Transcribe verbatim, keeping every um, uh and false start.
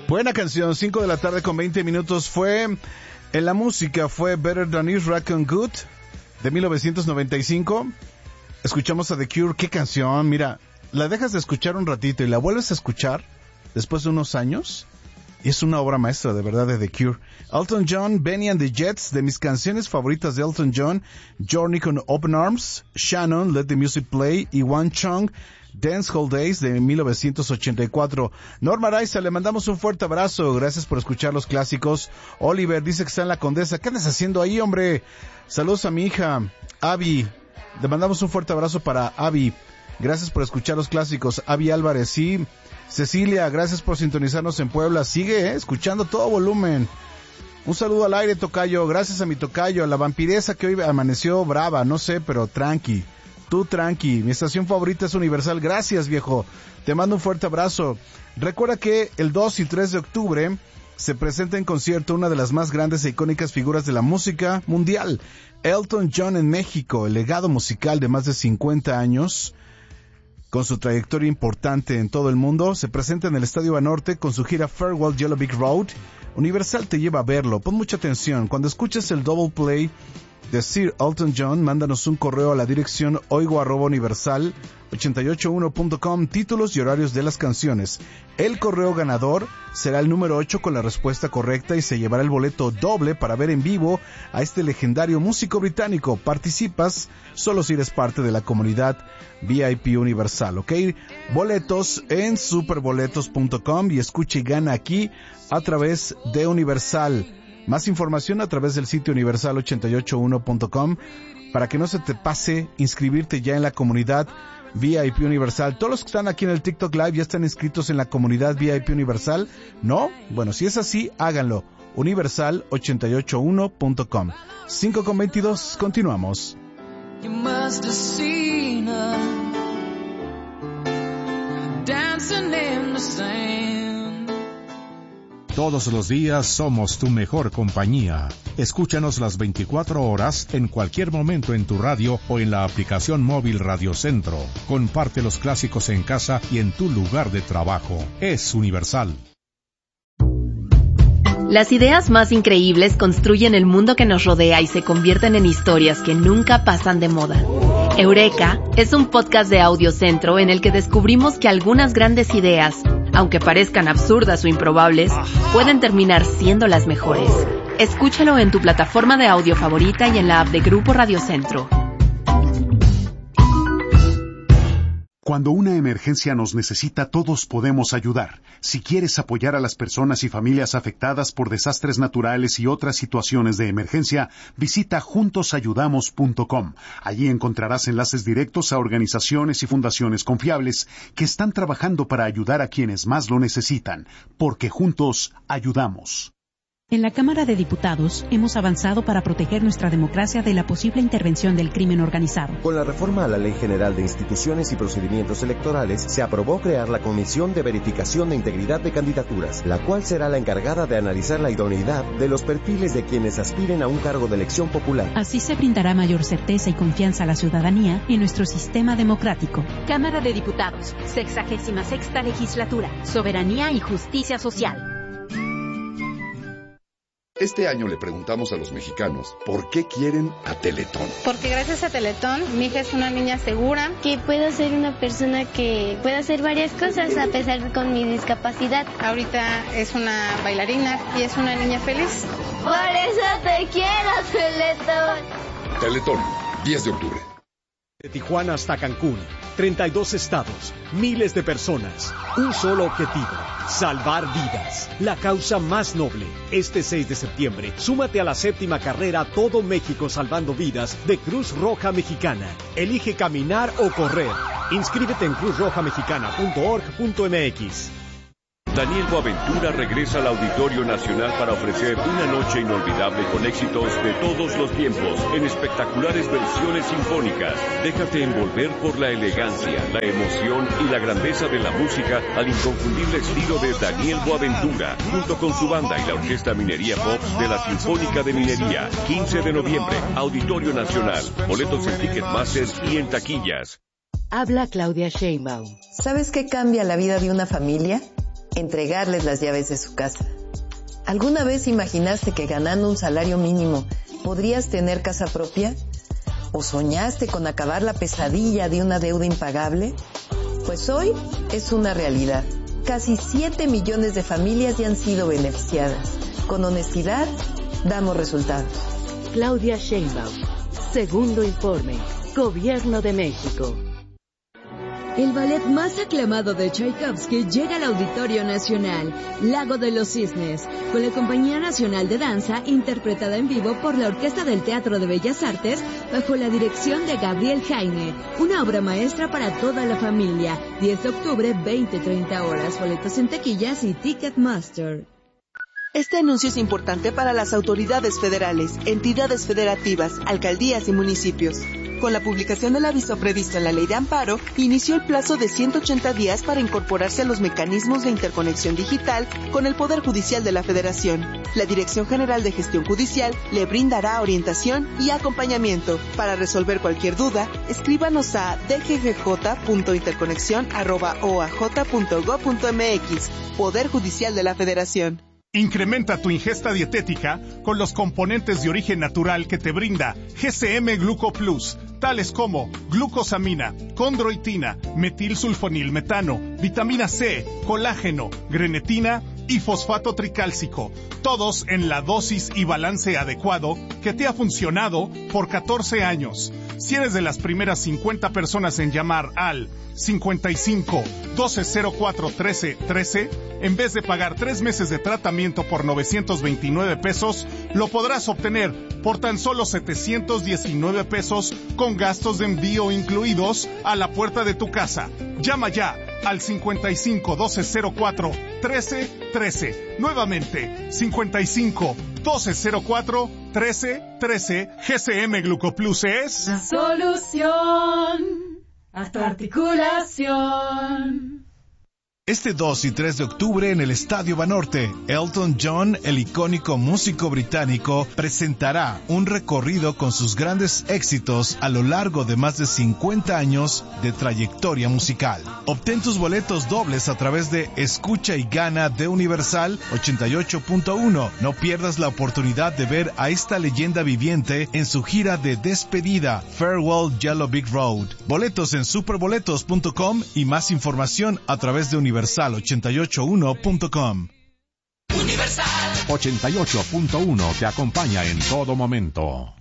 Buena canción, cinco de la tarde con veinte minutos. Fue, en la música fue Better Than Is Rockin' Good, de mil novecientos noventa y cinco. Escuchamos a The Cure. ¿Qué canción? Mira, la dejas de escuchar un ratito y la vuelves a escuchar después de unos años. Y es una obra maestra, de verdad, de The Cure. Elton John, Benny and the Jets, de mis canciones favoritas de Elton John, Journey con Open Arms, Shannon, Let the Music Play, y One Chung, Dance Hall Days, de mil novecientos ochenta y cuatro. Norma Araiza, le mandamos un fuerte abrazo, gracias por escuchar los clásicos. Oliver dice que está en la Condesa. ¿Qué andas haciendo ahí, hombre? Saludos a mi hija, Abby. Le mandamos un fuerte abrazo para Abby. Gracias por escuchar los clásicos. Abby Álvarez, sí. Cecilia, gracias por sintonizarnos en Puebla. Sigue, eh, escuchando todo volumen. Un saludo al aire, tocayo. Gracias a mi tocayo, a la vampiresa que hoy amaneció brava, no sé, pero tranqui. Tú tranqui. Mi estación favorita es Universal. Gracias, viejo. Te mando un fuerte abrazo. Recuerda que el dos y tres de octubre se presenta en concierto una de las más grandes e icónicas figuras de la música mundial. Elton John en México, el legado musical de más de cincuenta años. Con su trayectoria importante en todo el mundo, se presenta en el Estadio Banorte con su gira Farewell Yellow Brick Road. Universal te lleva a verlo. Pon mucha atención. Cuando escuches el double play de Sir Elton John, mándanos un correo a la dirección oigo arroba universal ochenta y ocho uno punto com, títulos y horarios de las canciones. El correo ganador será el número ocho con la respuesta correcta y se llevará el boleto doble para ver en vivo a este legendario músico británico. Participas solo si eres parte de la comunidad V I P Universal, ¿ok? Boletos en superboletos punto com y escucha y gana aquí a través de Universal. Más información a través del sitio universal ochenta y ocho uno punto com para que no se te pase inscribirte ya en la comunidad V I P Universal. Todos los que están aquí en el TikTok Live ya están inscritos en la comunidad V I P Universal, ¿no? Bueno, si es así, háganlo. universal ochenta y ocho uno punto com. cinco con veintidós, continuamos. You must have seen her dancing in the sand. Todos los días somos tu mejor compañía. Escúchanos las veinticuatro horas en cualquier momento en tu radio o en la aplicación móvil Radio Centro. Comparte los clásicos en casa y en tu lugar de trabajo. Es Universal. Las ideas más increíbles construyen el mundo que nos rodea y se convierten en historias que nunca pasan de moda. Eureka es un podcast de Audio Centro en el que descubrimos que algunas grandes ideas, aunque parezcan absurdas o improbables, pueden terminar siendo las mejores. Escúchalo en tu plataforma de audio favorita y en la app de Grupo Radio Centro. Cuando una emergencia nos necesita, todos podemos ayudar. Si quieres apoyar a las personas y familias afectadas por desastres naturales y otras situaciones de emergencia, visita juntos ayudamos punto com. Allí encontrarás enlaces directos a organizaciones y fundaciones confiables que están trabajando para ayudar a quienes más lo necesitan, porque juntos ayudamos. En la Cámara de Diputados hemos avanzado para proteger nuestra democracia de la posible intervención del crimen organizado. Con la reforma a la Ley General de Instituciones y Procedimientos Electorales, se aprobó crear la Comisión de Verificación de Integridad de Candidaturas, la cual será la encargada de analizar la idoneidad de los perfiles de quienes aspiren a un cargo de elección popular. Así se brindará mayor certeza y confianza a la ciudadanía en nuestro sistema democrático. Cámara de Diputados, sexagésima sexta legislatura, soberanía y justicia social. Este año le preguntamos a los mexicanos por qué quieren a Teletón. Porque gracias a Teletón, mi hija es una niña segura. Que puedo ser una persona que pueda hacer varias cosas a pesar de con mi discapacidad. Ahorita es una bailarina y es una niña feliz. Por eso te quiero, Teletón. Teletón, diez de octubre. De Tijuana hasta Cancún, treinta y dos estados, miles de personas, un solo objetivo, salvar vidas, la causa más noble. Este seis de septiembre, súmate a la séptima carrera Todo México Salvando Vidas de Cruz Roja Mexicana. Elige caminar o correr. Inscríbete en cruz roja mexicana punto org punto m x. Daniel Boaventura regresa al Auditorio Nacional para ofrecer una noche inolvidable con éxitos de todos los tiempos, en espectaculares versiones sinfónicas. Déjate envolver por la elegancia, la emoción y la grandeza de la música al inconfundible estilo de Daniel Boaventura, junto con su banda y la Orquesta Minería Pop de la Sinfónica de Minería. quince de noviembre, Auditorio Nacional. Boletos en Ticketmaster y en taquillas. Habla Claudia Sheinbaum. ¿Sabes qué cambia la vida de una familia? entregarles las llaves de su casa. ¿Alguna vez imaginaste que ganando un salario mínimo podrías tener casa propia? ¿O soñaste con acabar la pesadilla de una deuda impagable? Pues hoy es una realidad. Casi siete millones de familias ya han sido beneficiadas. Con honestidad, damos resultados. Claudia Sheinbaum. Segundo informe. Gobierno de México. El ballet más aclamado de Tchaikovsky llega al Auditorio Nacional, Lago de los Cisnes, con la Compañía Nacional de Danza, interpretada en vivo por la Orquesta del Teatro de Bellas Artes, bajo la dirección de Gabriel Jaime, una obra maestra para toda la familia. diez de octubre, veinte treinta horas, boletos en taquillas y Ticketmaster. Este anuncio es importante para las autoridades federales, entidades federativas, alcaldías y municipios. Con la publicación del aviso previsto en la Ley de Amparo, inició el plazo de ciento ochenta días para incorporarse a los mecanismos de interconexión digital con el Poder Judicial de la Federación. La Dirección General de Gestión Judicial le brindará orientación y acompañamiento. Para resolver cualquier duda, escríbanos a d g g j punto interconexión arroba o a j punto gob punto m x. Poder Judicial de la Federación. Incrementa tu ingesta dietética con los componentes de origen natural que te brinda G C M Gluco Plus, tales como glucosamina, condroitina, metilsulfonilmetano, vitamina C, colágeno, grenetina y fosfato tricálcico, todos en la dosis y balance adecuado que te ha funcionado por catorce años. Si eres de las primeras cincuenta personas en llamar al cincuenta y cinco, doce cero cuatro, trece, trece, en vez de pagar tres meses de tratamiento por novecientos veintinueve pesos, lo podrás obtener por tan solo setecientos diecinueve pesos con gastos de envío incluidos a la puerta de tu casa. Llama ya al cincuenta y cinco, doce cero cuatro, trece, trece. Nuevamente, cincuenta y cinco, doce cero cuatro, trece, trece. G C M Glucoplus es la solución a tu articulación. Este dos y tres de octubre en el Estadio Banorte, Elton John, el icónico músico británico, presentará un recorrido con sus grandes éxitos a lo largo de más de cincuenta años de trayectoria musical. Obtén tus boletos dobles a través de Escucha y Gana de Universal ochenta y ocho punto uno. No pierdas la oportunidad de ver a esta leyenda viviente en su gira de despedida, Farewell Yellow Brick Road. Boletos en superboletos punto com y más información a través de Universal. Universal ochenta y ocho punto uno punto com. Universal ochenta y ocho punto uno te acompaña en todo momento.